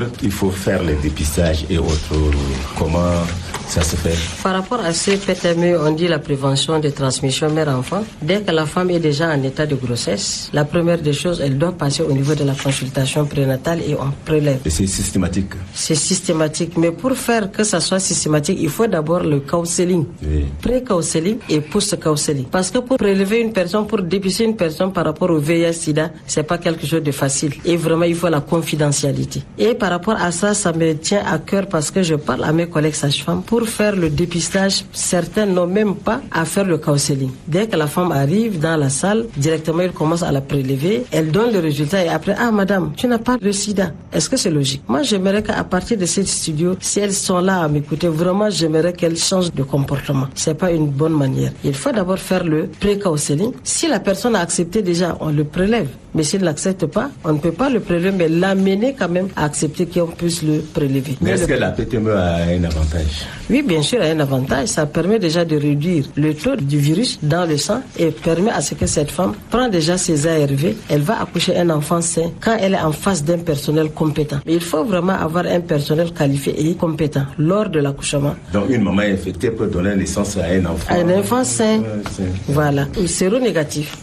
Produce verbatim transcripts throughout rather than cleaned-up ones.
suivre. Il faut faire les dépistages et autres. Comment ça se fait? Par rapport à ce P T M E, on dit la prévention des transmissions mère-enfant. Dès que la femme est déjà en état de grossesse, la première des choses, elle doit passer au niveau de la consultation prénatale et on prélève. Et c'est systématique? C'est systématique. Mais pour faire que ça soit systématique, il faut d'abord le counseling. Oui. Pré-counseling et post-counseling. Parce que pour prélever une personne, pour dépister une personne par rapport au V I H sida, c'est pas quelque chose de facile. Et vraiment, il faut la confidentialité. Et par rapport à ça, ça me tient à cœur parce que je parle à mes collègues sages-femmes. Pour faire le dépistage, certains n'ont même pas à faire le counseling. Dès que la femme arrive dans la salle, directement, ils commencent à la prélever. Elle donne le résultat et après, ah madame, tu n'as pas le sida. Est-ce que c'est logique? Moi, j'aimerais qu'à partir de ces studios, si elles sont là à m'écouter, vraiment, j'aimerais qu'elles changent de comportement. C'est pas une bonne manière. Il faut d'abord faire le pré-counseling. Si la personne a accepté déjà, on le prélève. Mais s'il n'accepte pas, on ne peut pas le prélever, mais l'amener quand même à accepter qu'on puisse le prélever. Mais, mais est-ce le... que la P T M E a un avantage? Oui, bien sûr, elle a un avantage. Ça permet déjà de réduire le taux du virus dans le sang et permet à ce que cette femme prenne déjà ses A R V. Elle va accoucher un enfant sain quand elle est en face d'un personnel compétent. Mais il faut vraiment avoir un personnel qualifié et compétent lors de l'accouchement. Donc une maman infectée peut donner naissance à un enfant. À un enfant sain, euh, voilà, ou séronégatif.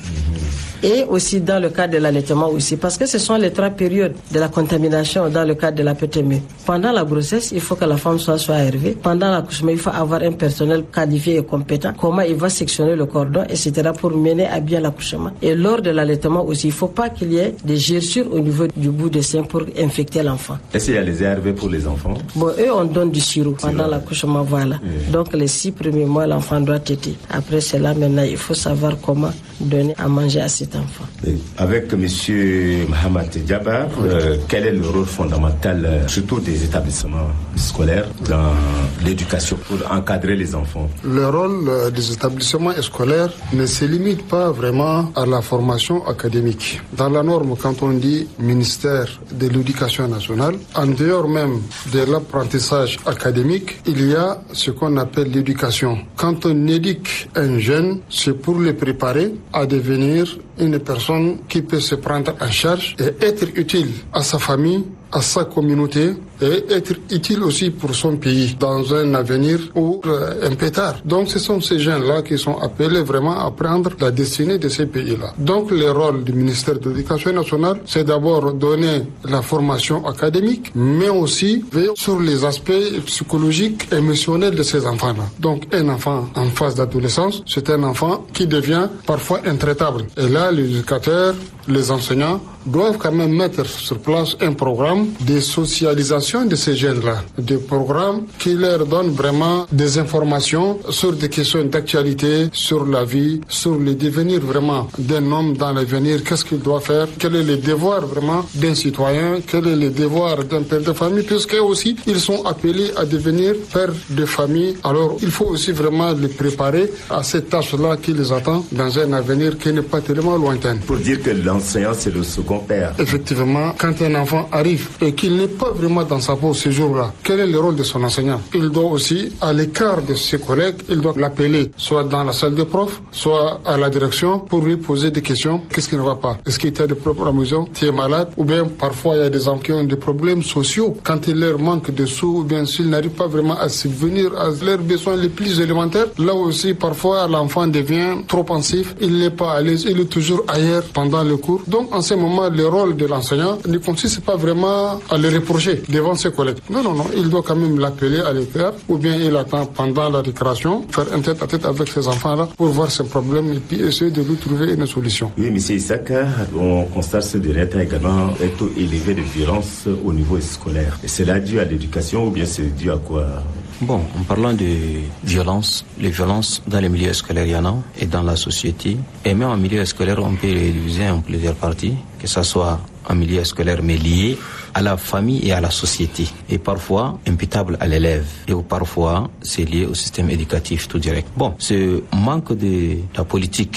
Et aussi dans le cadre de l'allaitement aussi, parce que ce sont les trois périodes de la contamination dans le cadre de la P T M E. Pendant la grossesse, il faut que la femme soit sous A R V. Pendant l'accouchement, il faut avoir un personnel qualifié et compétent. Comment il va sectionner le cordon, et cetera pour mener à bien l'accouchement. Et lors de l'allaitement aussi, il ne faut pas qu'il y ait des gerçures au niveau du bout des seins pour infecter l'enfant. Est-ce qu'il y a les A R V pour les enfants? Bon, eux, on donne du sirop pendant l'accouchement, voilà. Oui. Donc les six premiers mois, l'enfant doit téter. Après cela, maintenant, il faut savoir comment donner à manger à cet enfant. Et avec M. Mohamed Diaba, euh, quel est le rôle fondamental, euh, surtout des établissements scolaires, dans l'éducation pour encadrer les enfants? Le rôle euh, des établissements scolaires ne se limite pas vraiment à la formation académique. Dans la norme, quand on dit ministère de l'Éducation nationale, en dehors même de l'apprentissage académique, il y a ce qu'on appelle l'éducation. Quand on éduque un jeune, c'est pour le préparer à devenir une personne qui peut se prendre en charge et être utile à sa famille, à sa communauté et être utile aussi pour son pays dans un avenir ou euh, un peu tard. Donc ce sont ces gens-là qui sont appelés vraiment à prendre la destinée de ces pays-là. Donc le rôle du ministère de l'Éducation nationale, c'est d'abord donner la formation académique, mais aussi veiller sur les aspects psychologiques et émotionnels de ces enfants-là. Donc un enfant en phase d'adolescence, c'est un enfant qui devient parfois intraitable. Et là, les éducateurs, les enseignants doivent quand même mettre sur place un programme de socialisation de ces jeunes-là, des programmes qui leur donnent vraiment des informations sur des questions d'actualité, sur la vie, sur le devenir vraiment d'un homme dans l'avenir, qu'est-ce qu'il doit faire, quel est le devoir vraiment d'un citoyen, quel est le devoir d'un père de famille, puisque aussi ils sont appelés à devenir pères de famille. Alors il faut aussi vraiment les préparer à cette tâche-là qui les attend dans un avenir qui n'est pas tellement lointain. Pour dire que l'enseignant c'est le second père. Effectivement, quand un enfant arrive et qu'il n'est pas vraiment dans sa peau ce jour-là, quel est le rôle de son enseignant? Il doit aussi, à l'écart de ses collègues, il doit l'appeler, soit dans la salle de prof, soit à la direction, pour lui poser des questions. Qu'est-ce qui ne va pas? Est-ce qu'il y a des problèmes à la maison? Tu es malade? Ou bien parfois il y a des enfants qui ont des problèmes sociaux. Quand il leur manque de sous, ou bien s'ils n'arrivent pas vraiment à subvenir à leurs besoins les plus élémentaires, là aussi parfois l'enfant devient trop pensif, il n'est pas à l'aise, il est toujours ailleurs pendant le cours. Donc en ce moment, le rôle de l'enseignant ne consiste pas vraiment à le reprocher devant ses collègues. Non, non, non, il doit quand même l'appeler à l'écart, ou bien il attend pendant la récréation, faire un tête-à-tête avec ces enfants-là pour voir ses problèmes et puis essayer de lui trouver une solution. Oui, M. Issaka, on constate ce dernier temps également un taux élevé de violence au niveau scolaire. Et c'est là dû à l'éducation ou bien c'est dû à quoi? Bon, en parlant de violence, les violences dans les milieux scolaires, il y en a, et dans la société. Et même en milieu scolaire, on peut les diviser en plusieurs parties, que ce soit en milieu scolaire, mais lié à la famille et à la société. Et parfois, imputable à l'élève. Et parfois, c'est lié au système éducatif tout direct. Bon, ce manque de la politique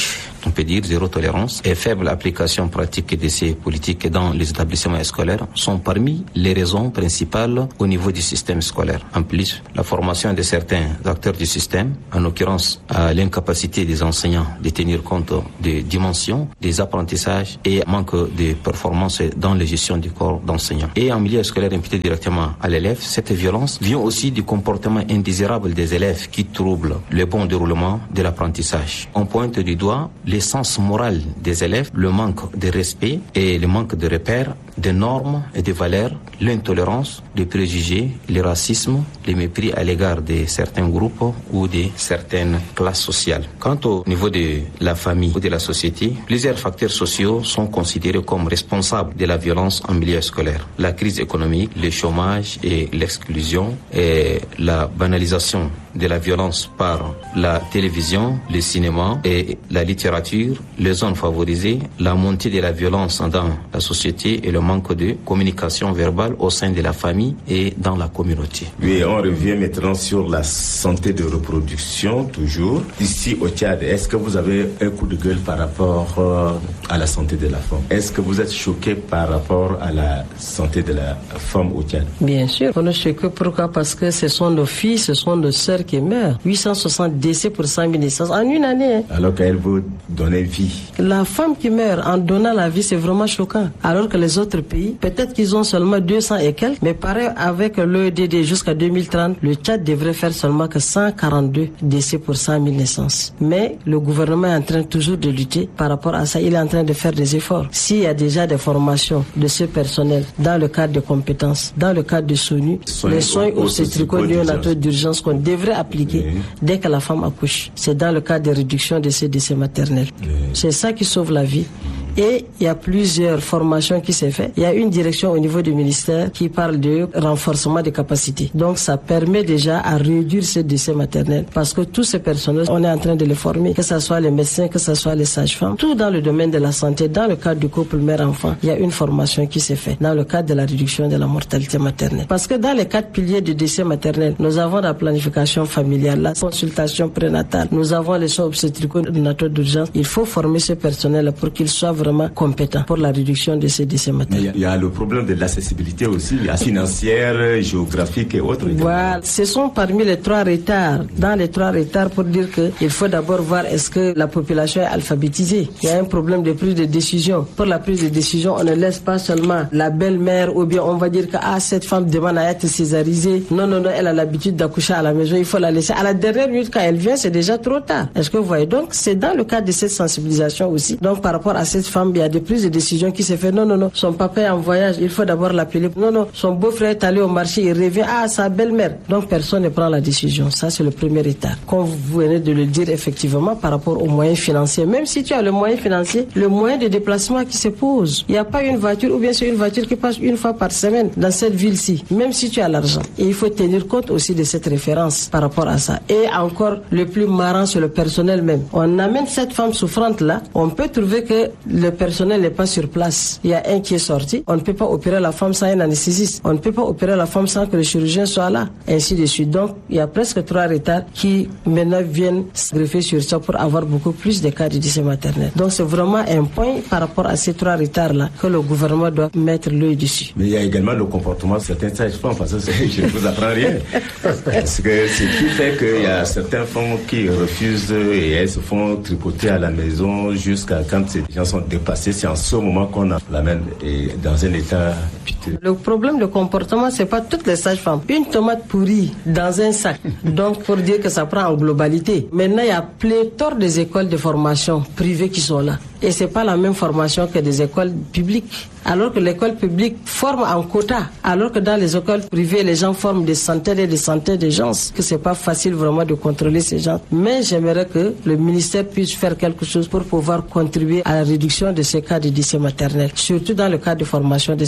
on peut dire zéro tolérance, et faible application pratique de ces politiques dans les établissements scolaires sont parmi les raisons principales au niveau du système scolaire. En plus, la formation de certains acteurs du système, en l'occurrence à l'incapacité des enseignants de tenir compte des dimensions, des apprentissages et manque de performance dans la gestion du corps d'enseignants. Et en milieu scolaire imputé directement à l'élève, cette violence vient aussi du comportement indésirable des élèves qui trouble le bon déroulement de l'apprentissage. On pointe du doigt l'essence morale des élèves, le manque de respect et le manque de repères, de normes et de valeurs, l'intolérance, les préjugés, le racisme, le mépris à l'égard de certains groupes ou de certaines classes sociales. Quant au niveau de la famille ou de la société, plusieurs facteurs sociaux sont considérés comme responsables de la violence en milieu scolaire. La crise économique, le chômage et l'exclusion et la banalisation de la violence par la télévision, le cinéma et la littérature, les zones favorisées, la montée de la violence dans la société et le manque de communication verbale au sein de la famille et dans la communauté. Oui, on revient maintenant sur la santé de reproduction, toujours. Ici au Tchad, est-ce que vous avez un coup de gueule par rapport euh, à la santé de la femme? Est-ce que vous êtes choqué par rapport à la santé de la femme au Tchad? Bien sûr, on est choqué. Pourquoi? Parce que ce sont nos filles, ce sont nos sœurs qui meurent. huit cent soixante décès pour cent mille naissances en une année. Hein. Alors qu'elle veut donner vie. La femme qui meurt en donnant la vie, c'est vraiment choquant. Alors que les autres pays, peut-être qu'ils ont seulement deux cents et quelques, mais pareil avec l'O E D D jusqu'à deux mille trente, le Tchad devrait faire seulement que cent quarante-deux décès pour cent mille naissances. Mais le gouvernement est en train toujours de lutter par rapport à ça. Il est en train de faire des efforts. S'il y a déjà des formations de ce personnel dans le cadre de compétences, dans le cadre de SONU, soins les soins obstétricaux néonataux d'urgence qu'on devrait appliquer oui. dès que la femme accouche, c'est dans le cadre de réduction de ces décès maternels. Oui. C'est ça qui sauve la vie. Et il y a plusieurs formations qui s'est fait. Il y a une direction au niveau du ministère qui parle de renforcement des capacités. Donc ça permet déjà à réduire ces décès maternels parce que tous ces personnels, on est en train de les former, que ce soit les médecins, que ce soit les sages-femmes, tout dans le domaine de la santé, dans le cadre du couple mère-enfant, il y a une formation qui s'est faite dans le cadre de la réduction de la mortalité maternelle. Parce que dans les quatre piliers du décès maternel, nous avons la planification familiale, la consultation prénatale, nous avons les soins obstétricaux néonataux d'urgence. Il faut former ce personnel pour qu'ils soient vraiment compétents pour la réduction de ces décès maternels. Il y a le problème de l'accessibilité aussi, la financière, géographique et autres. Voilà, ce sont parmi les trois retards. Dans les trois retards, pour dire que il faut d'abord voir est-ce que la population est alphabétisée. Il y a un problème de prise de décision. Pour la prise de décision, on ne laisse pas seulement la belle-mère ou bien on va dire que ah, cette femme demande à être césarisée. Non, non, non, elle a l'habitude d'accoucher à la maison, il faut la laisser. À la dernière minute, quand elle vient, c'est déjà trop tard. Est-ce que vous voyez? Donc, c'est dans le cadre de cette sensibilisation aussi. Donc, par rapport à cette femme, il y a des prises de décision qui se font. Non, non, non, son papa est en voyage, il faut d'abord l'appeler. Non, non, son beau-frère est allé au marché, il revient, ah, sa belle-mère. Donc, personne ne prend la décision. Ça, c'est le premier état. Comme vous venez de le dire, effectivement, par rapport aux moyens financiers. Même si tu as le moyen financier, le moyen de déplacement qui se pose. Il n'y a pas une voiture, ou bien c'est une voiture qui passe une fois par semaine dans cette ville-ci. Même si tu as l'argent. Et il faut tenir compte aussi de cette référence par rapport à ça. Et encore, le plus marrant, c'est le personnel même. On amène cette femme souffrante-là, on peut trouver que le personnel n'est pas sur place. Il y a un qui est sorti. On ne peut pas opérer la femme sans un anesthésiste. On ne peut pas opérer la femme sans que le chirurgien soit là. Ainsi de suite. Donc, il y a presque trois retards qui maintenant viennent se greffer sur ça pour avoir beaucoup plus de cas de décès maternel. Donc, c'est vraiment un point par rapport à ces trois retards-là que le gouvernement doit mettre l'œil dessus. Mais il y a également le comportement de certaines sages-femmes. Parce que je ne vous apprends rien. Parce que ce qui fait qu'il y a certaines femmes qui refusent et elles se font tripoter à la maison jusqu'à quand ces gens sont dépassés. C'est en ce moment qu'on l'amène dans un état piteux. Le problème de comportement, c'est pas toutes les sages-femmes. Une tomate pourrie dans un sac. Donc, pour dire que ça prend en globalité. Maintenant, il y a pléthore des écoles de formation privées qui sont là. Et c'est pas la même formation que des écoles publiques. Alors que l'école publique forme en quota. Alors que dans les écoles privées, les gens forment des centaines et des centaines de gens. Que c'est pas facile vraiment de contrôler ces gens. Mais j'aimerais que le ministère puisse faire quelque chose pour pouvoir contribuer à la réduction de ces cas de décès maternels. Surtout dans le cas de formation des sages-femmes.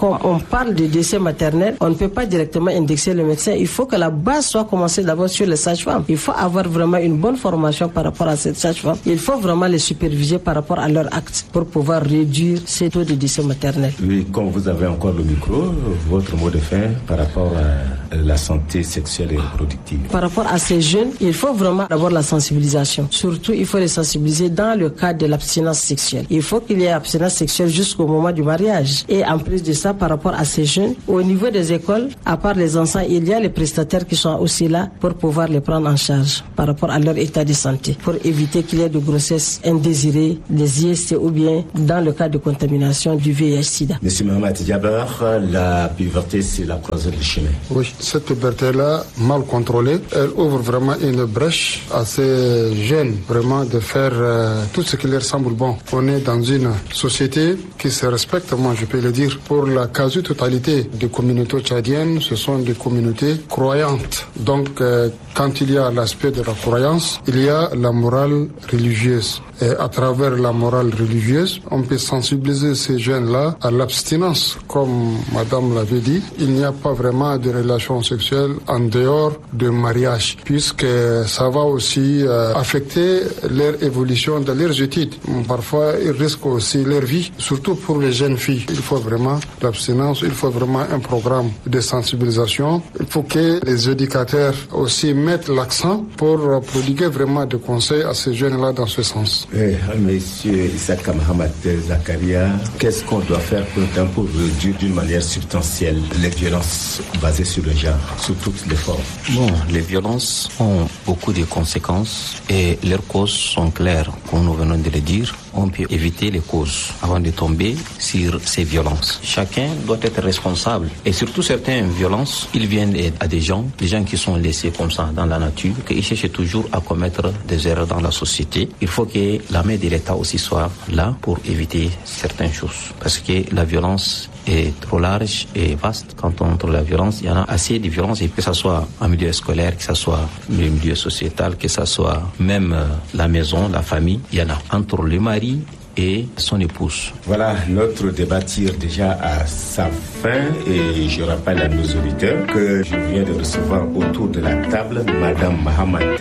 quand on parle de décès maternel, on ne peut pas directement indexer le médecin. Il faut que la base soit commencée d'abord sur les sages-femmes. Il faut avoir vraiment une bonne formation par rapport à cette sage-femme. Il faut vraiment les superviser par rapport à leurs actes pour pouvoir réduire ces taux de décès maternel. Oui, quand vous avez encore le micro, votre mot de fin par rapport à la santé sexuelle et reproductive. Par rapport à ces jeunes, il faut vraiment d'abord la sensibilisation. Surtout, il faut les sensibiliser dans le cadre de l'abstinence sexuelle. Il faut qu'il y ait abstinence sexuelle jusqu'au moment du mariage. Et en plus de ça, par rapport à ces jeunes, au niveau des écoles, à part les enfants, il y a les prestataires qui sont aussi là pour pouvoir les prendre en charge par rapport à leur état de santé, pour éviter qu'il y ait de grossesses indésirées, des I S T ou bien dans le cas de contamination du V I H sida. Monsieur Mohamed Djabar, la puberté, c'est la croisée du chemin. Oui, cette puberté-là, mal contrôlée, elle ouvre vraiment une brèche à ces jeunes, vraiment de faire euh, tout ce qui leur semble bon. On est dans une société qui se respecte, moi je peux le dire, pour la quasi-totalité des communautés tchadiennes, ce sont des communautés croyantes. Donc, euh, quand il y a l'aspect de la croyance, il y a la morale religieuse. Et à travers la morale religieuse, on peut sensibiliser ces jeunes-là à l'abstinence. Comme madame l'avait dit, il n'y a pas vraiment de relations sexuelles en dehors du mariage, puisque ça va aussi euh, affecter leur évolution dans leurs études. Parfois, ils risquent aussi leur vie, surtout pour les jeunes filles. Il faut vraiment l'abstinence, il faut vraiment un programme de sensibilisation. Il faut que les éducateurs aussi mettent l'accent pour prodiguer vraiment des conseils à ces jeunes-là dans ce sens. Eh, monsieur Issaka Mohamed Zakaria, qu'est-ce qu'on doit faire pour, pour réduire d'une manière substantielle les violences basées sur le genre, sous toutes les formes? Bon, les violences ont beaucoup de conséquences et leurs causes sont claires, comme nous venons de le dire. On peut éviter les causes avant de tomber sur ces violences. Chacun doit être responsable. Et surtout certaines violences, ils viennent à des gens, des gens qui sont laissés comme ça dans la nature, qui cherchent toujours à commettre des erreurs dans la société. Il faut que la main de l'État aussi soit là pour éviter certaines choses. Parce que la violence est trop large et vaste. Quand on entre la violence, il y en a assez de violence, et que ce soit en milieu scolaire, que ce soit en milieu sociétal, que ce soit même la maison, la famille, il y en a entre le mari et son épouse. Voilà, notre débat tire déjà à sa fin et je rappelle à nos auditeurs que je viens de recevoir autour de la table Madame Mahamat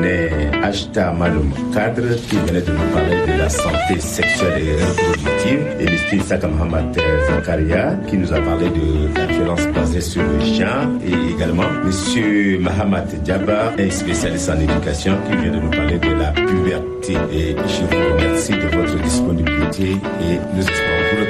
Ajda Maloum Kadre qui venait de nous parler de la santé sexuelle et reproductive, et M. Issaka Mohamed Zakaria qui nous a parlé de la violence basée sur le genre, et également M. Mohamed Djabar, un spécialiste en éducation qui vient de nous parler de la puberté. Et je vous remercie de votre disponibilité et nous espérons vous retrouver